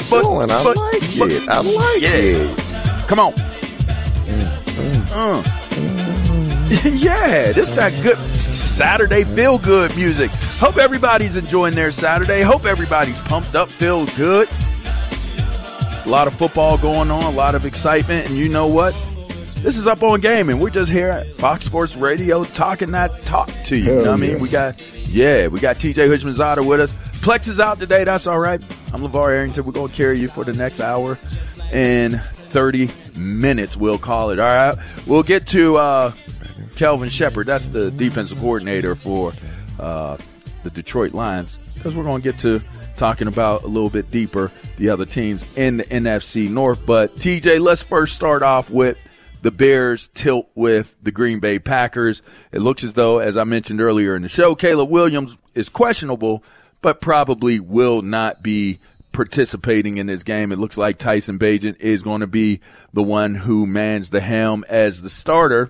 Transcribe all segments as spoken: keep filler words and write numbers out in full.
but, doing? I but, like but, it. I like yeah. it. Come on. Uh. Yeah, this is that good Saturday feel-good music. Hope everybody's enjoying their Saturday. Hope everybody's pumped up, feels good. A lot of football going on, a lot of excitement, and you know what? This is Up on Game, and we're just here at Fox Sports Radio talking that talk to you. Hell You know what I yeah. mean? We got, yeah, we got T J Hutchmanzada with us. Plex is out today. That's all right. I'm LeVar Arrington. We're going to carry you for the next hour and thirty minutes, we'll call it. All right. We'll get to uh, Kelvin Shepard. That's the defensive coordinator for uh, the Detroit Lions, because we're going to get to talking about a little bit deeper the other teams in the N F C North. But, T J, let's first start off with the Bears tilt with the Green Bay Packers. It looks as though, as I mentioned earlier in the show, Caleb Williams is questionable, but probably will not be participating in this game. It looks like Tyson Bagent is going to be the one who mans the helm as the starter.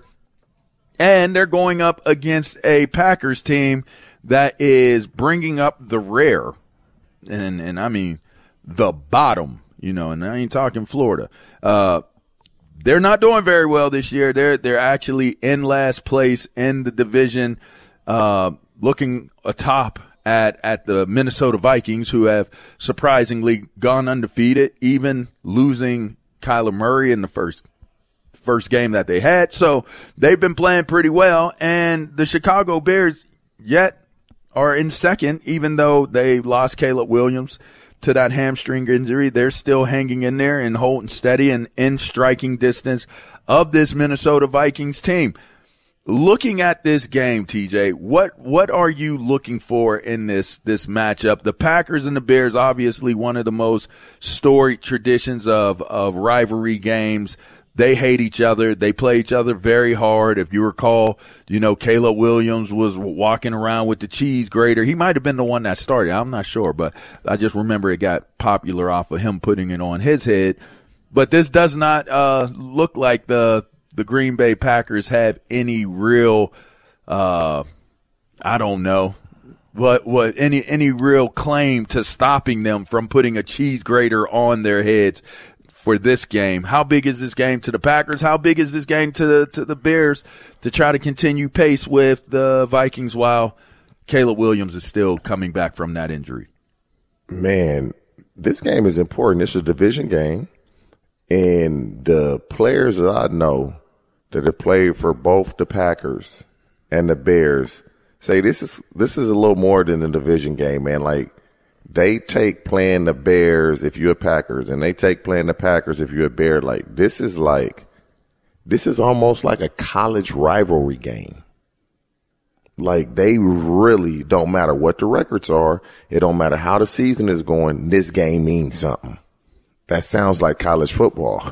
And they're going up against a Packers team that is bringing up the rear. And, and I mean, the bottom, you know, and I ain't talking Florida. Uh, They're not doing very well this year. They're they're actually in last place in the division, uh, looking atop at at the Minnesota Vikings, who have surprisingly gone undefeated, even losing Kyler Murray in the first first game that they had. So they've been playing pretty well, and the Chicago Bears yet are in second, even though they lost Caleb Williams to that hamstring injury. They're still hanging in there and holding steady and in striking distance of this Minnesota Vikings team. Looking at this game, T J, what what are you looking for in this this matchup? The Packers and the Bears, obviously one of the most storied traditions of of rivalry games. They hate each other. They play each other very hard. If you recall, you know, Caleb Williams was walking around with the cheese grater. He might have been the one that started. I'm not sure, but I just remember it got popular off of him putting it on his head. But this does not uh, look like the the Green Bay Packers have any real, uh, I don't know, what what any any real claim to stopping them from putting a cheese grater on their heads for this game. How big is this game to the Packers? How big is this game to the, to the Bears to try to continue pace with the Vikings while Caleb Williams is still coming back from that injury? Man, this game is important. It's a division game, and the players that I know that have played for both the Packers and the Bears say this is this is a little more than a division game, man. Like, they take playing the Bears if you're a Packers, and they take playing the Packers if you're a Bear. Like, this is like, this is almost like a college rivalry game. Like, they really don't matter what the records are. It don't matter how the season is going. This game means something. That sounds like college football.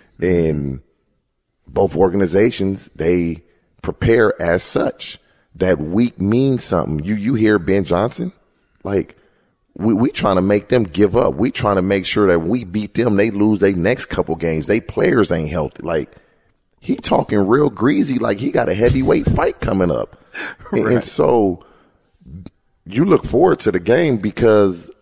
And both organizations, they prepare as such. That week means something. You, you hear Ben Johnson, like, We we trying to make them give up. We trying to make sure that we beat them. They lose their next couple games. They players ain't healthy. Like, he talking real greasy, like he got a heavyweight fight coming up. Right. And, and so you look forward to the game because